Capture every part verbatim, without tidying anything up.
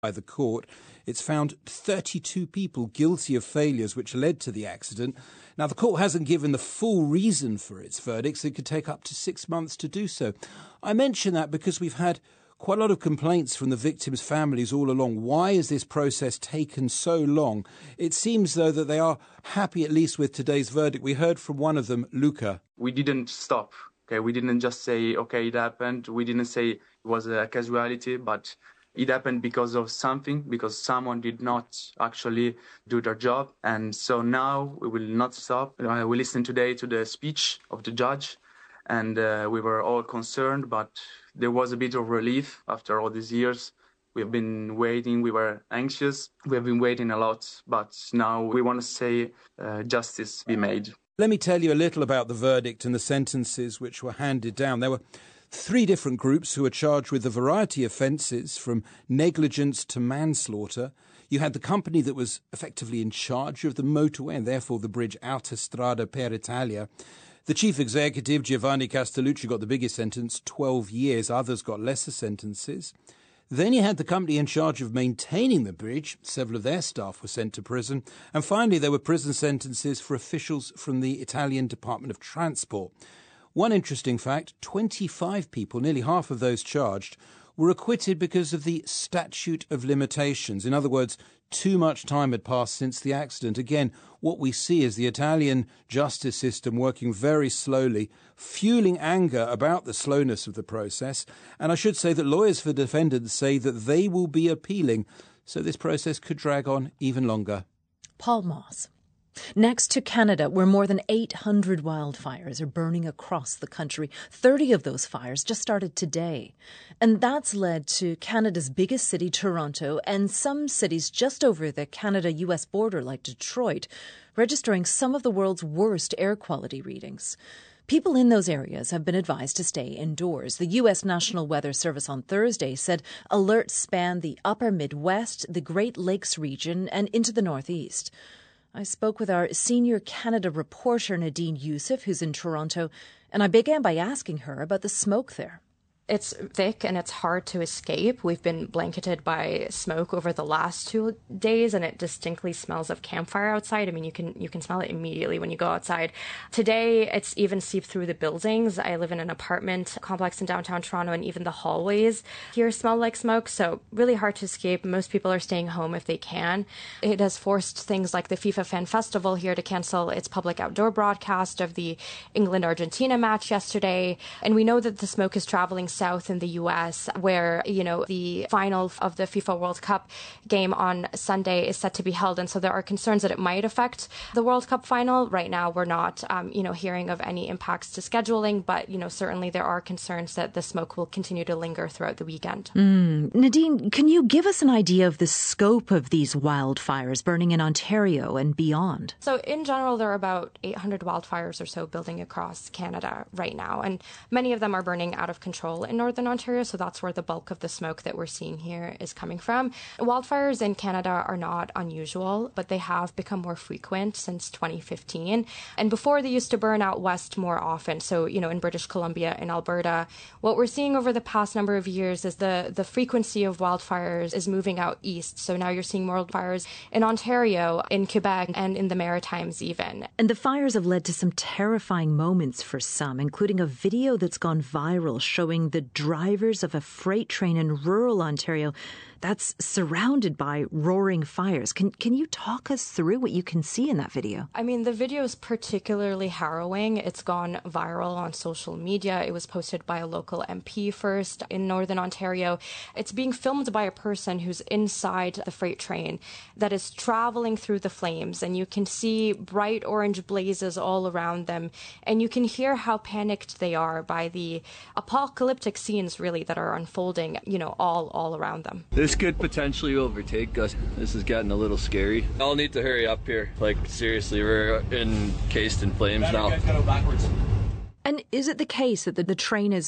by the court. It's found thirty-two people guilty of failures which led to the accident. Now, the court hasn't given the full reason for its verdicts. It could take up to six months to do so. I mention that because we've had quite a lot of complaints from the victims' families all along. Why has this process taken so long? It seems, though, that they are happy at least with today's verdict. We heard from one of them, Luca. We didn't stop. Okay, we didn't just say, okay, it happened. We didn't say it was a casualty, but it happened because of something, because someone did not actually do their job. And so now we will not stop. Uh, we listened today to the speech of the judge, and uh, we were all concerned, but there was a bit of relief after all these years. We have been waiting, we were anxious, we have been waiting a lot, but now we want to say uh, justice be made. Let me tell you a little about the verdict and the sentences which were handed down. There were three different groups who were charged with a variety of offences, from negligence to manslaughter. You had the company that was effectively in charge of the motorway and therefore the bridge Autostrada per Italia. The chief executive, Giovanni Castellucci, got the biggest sentence, twelve years. Others got lesser sentences. Then you had the company in charge of maintaining the bridge. Several of their staff were sent to prison. And finally, there were prison sentences for officials from the Italian Department of Transport. One interesting fact, twenty-five people, nearly half of those charged, were acquitted because of the statute of limitations. In other words, too much time had passed since the accident. Again, what we see is the Italian justice system working very slowly, fueling anger about the slowness of the process. And I should say that lawyers for defendants say that they will be appealing, so this process could drag on even longer. Paul Moss. Next to Canada, where more than eight hundred wildfires are burning across the country. thirty of those fires just started today. And that's led to Canada's biggest city, Toronto, and some cities just over the Canada-U S border, like Detroit, registering some of the world's worst air quality readings. People in those areas have been advised to stay indoors. The U S National Weather Service on Thursday said alerts span the upper Midwest, the Great Lakes region, and into the Northeast. I spoke with our senior Canada reporter, Nadine Youssef, who's in Toronto, and I began by asking her about the smoke there. It's thick and it's hard to escape. We've been blanketed by smoke over the last two days, and it distinctly smells of campfire outside. I mean, you can you can smell it immediately when you go outside. Today, it's even seeped through the buildings. I live in an apartment complex in downtown Toronto, and even the hallways here smell like smoke, so really hard to escape. Most people are staying home if they can. It has forced things like the FIFA Fan Festival here to cancel its public outdoor broadcast of the England-Argentina match yesterday, and we know that the smoke is traveling south in the U S, where, you know, the final of the FIFA World Cup game on Sunday is set to be held. And so there are concerns that it might affect the World Cup final. Right now, we're not, um, you know, hearing of any impacts to scheduling, but, you know, certainly there are concerns that the smoke will continue to linger throughout the weekend. Mm. Nadine, can you give us an idea of the scope of these wildfires burning in Ontario and beyond? So in general, there are about eight hundred wildfires or so building across Canada right now, and many of them are burning out of control in northern Ontario, so that's where the bulk of the smoke that we're seeing here is coming from. Wildfires in Canada are not unusual, but they have become more frequent since twenty fifteen. And before, they used to burn out west more often. So, you know, in British Columbia and Alberta, what we're seeing over the past number of years is the, the frequency of wildfires is moving out east. So now you're seeing more wildfires in Ontario, in Quebec, and in the Maritimes even. And the fires have led to some terrifying moments for some, including a video that's gone viral showing the drivers of a freight train in rural Ontario that's surrounded by roaring fires. Can can you talk us through what you can see in that video? I mean, the video is particularly harrowing. It's gone viral on social media. It was posted by a local M P first in Northern Ontario. It's being filmed by a person who's inside the freight train that is traveling through the flames, and you can see bright orange blazes all around them, and you can hear how panicked they are by the apocalyptic scenes, really, that are unfolding, you know, all, all around them. This could potentially overtake us. This is getting a little scary. I'll need to hurry up here. Like, seriously, we're encased in flames now. And is it the case that the, the train is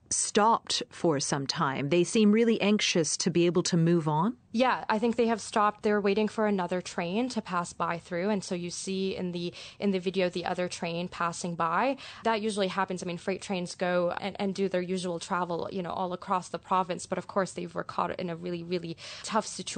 stopped for some time. They seem really anxious to be able to move on. Yeah, I think they have stopped. They're waiting for another train to pass by through. And so you see in the in the video the other train passing by. That usually happens. I mean, freight trains go and, and do their usual travel, you know, all across the province. But of course, they were caught in a really, really tough situation.